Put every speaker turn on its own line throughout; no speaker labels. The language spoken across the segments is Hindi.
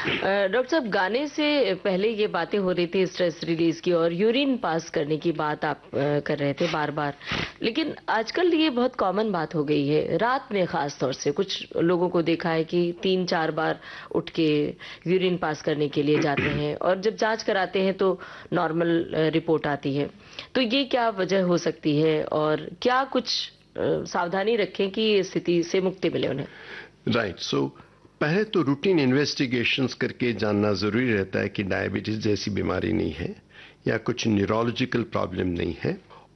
डॉक्टर साहब, गाने से पहले ये बातें हो रही थी स्ट्रेस रिलीज की, और यूरिन पास करने की बात आप कर रहे थे बार बार। लेकिन आजकल ये बहुत कॉमन बात हो गई है, रात में खास तौर से कुछ लोगों को देखा है कि 3-4 बार उठ के यूरिन पास करने के लिए जाते हैं, और जब जांच कराते हैं तो नॉर्मल रिपोर्ट आती है। तो ये क्या वजह हो सकती है, और क्या कुछ सावधानी रखें कि ये स्थिति से मुक्ति मिले उन्हें?
राइट, सो पहले तो रूटीन इन्वेस्टिगेशंस करके जानना जरूरी रहता है कि डायबिटीज जैसी बीमारी नहीं है या कुछ न्यूरोलॉजिकल प्रॉब्लम नहीं है,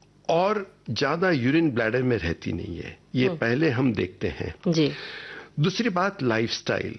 और ज्यादा यूरिन ब्लैडर में रहती नहीं है। ये पहले हम देखते हैं
जी।
दूसरी बात, लाइफस्टाइल।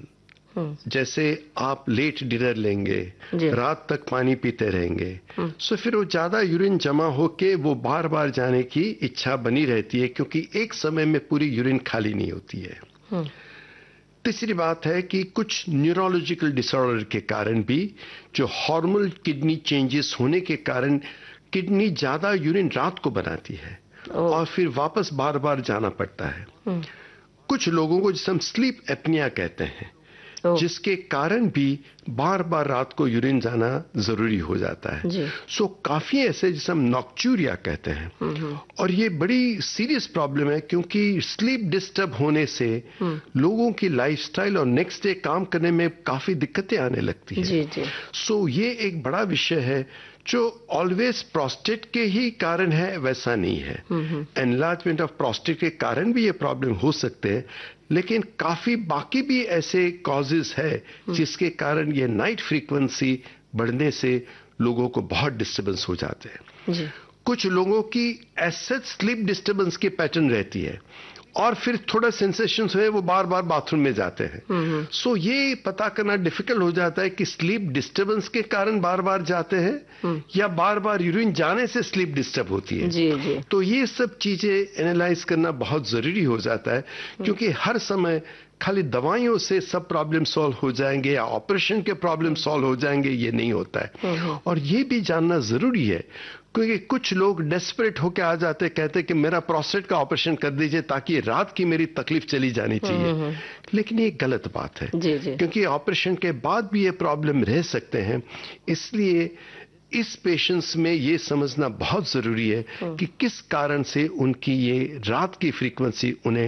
जैसे आप लेट डिनर लेंगे, रात तक पानी पीते रहेंगे, सो फिर वो ज्यादा यूरिन जमा होके वो बार बार जाने की इच्छा बनी रहती है, क्योंकि एक समय में पूरी यूरिन खाली नहीं होती है। तीसरी बात है कि कुछ न्यूरोलॉजिकल डिसऑर्डर के कारण भी, जो हार्मोनल किडनी चेंजेस होने के कारण किडनी ज्यादा यूरिन रात को बनाती है और फिर वापस बार बार जाना पड़ता है। कुछ लोगों को जिसे हम स्लीप एपनिया कहते हैं, जिसके कारण भी बार बार रात को यूरिन जाना जरूरी हो जाता है। सो काफी ऐसे जिसे हम नॉक्चूरिया कहते हैं, और ये बड़ी सीरियस प्रॉब्लम है, क्योंकि स्लीप डिस्टर्ब होने से लोगों की लाइफस्टाइल और नेक्स्ट डे काम करने में काफी दिक्कतें आने लगती है। सो ये एक बड़ा विषय है जो ऑलवेज प्रोस्टेट के ही कारण है वैसा नहीं है। एनलार्जमेंट ऑफ प्रोस्टेट के कारण भी ये प्रॉब्लम हो सकते हैं, लेकिन काफी बाकी भी ऐसे कॉजेस है जिसके कारण ये नाइट फ्रीक्वेंसी बढ़ने से लोगों को बहुत डिस्टर्बेंस हो जाते हैं। कुछ लोगों की ऐसे स्लीप डिस्टर्बेंस की पैटर्न रहती है, और फिर थोड़ा सेंसेशंस हुए वो बार बार बाथरूम में जाते हैं। सो ये पता करना डिफिकल्ट हो जाता है कि स्लीप डिस्टर्बेंस के कारण बार बार जाते हैं या बार बार यूरिन जाने से स्लीप डिस्टर्ब होती है। तो ये सब चीजें एनालाइज करना बहुत जरूरी हो जाता है, क्योंकि हर समय खाली दवाइयों से सब प्रॉब्लम सॉल्व हो जाएंगे या ऑपरेशन के प्रॉब्लम सॉल्व हो जाएंगे, ये नहीं होता है। और ये भी जानना जरूरी है, क्योंकि कुछ लोग डेस्परेट होकर आ जाते, कहते कि मेरा प्रोस्टेट का ऑपरेशन कर दीजिए ताकि रात की मेरी तकलीफ चली जानी चाहिए। लेकिन ये गलत बात है, क्योंकि ऑपरेशन के बाद भी ये प्रॉब्लम रह सकते हैं। इसलिए इस पेशेंट्स में ये समझना बहुत जरूरी है कि किस कारण से उनकी ये रात की फ्रीक्वेंसी उन्हें